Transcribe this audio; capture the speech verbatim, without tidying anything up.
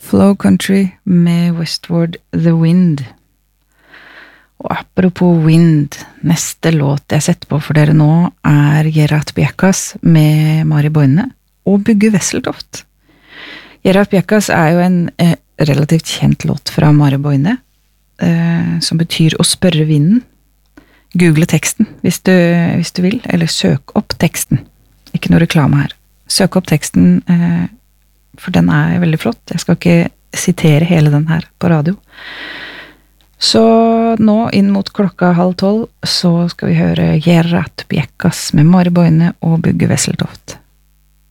Flow Country med Westward The Wind. Og apropos Wind, neste låt jeg setter på for dere nå er Gerard Bjekkas med Mari Boine og Bugge Wesseltoft. Gerard Bjekkas er jo en eh, relativt kjent låt fra Mari Boine, eh, som betyr å spørre vinden. Google teksten hvis du, hvis du vil, eller søk opp teksten. Ikke noe reklame her. Søk opp teksten, eh, for den er veldig flott. Jeg skal ikke sitere hele den her på radio. Så nå, inn mot klokka halv tolv, så skal vi høre Gerard Bjekkas med Mari Boine og Bugge Wesseltoft.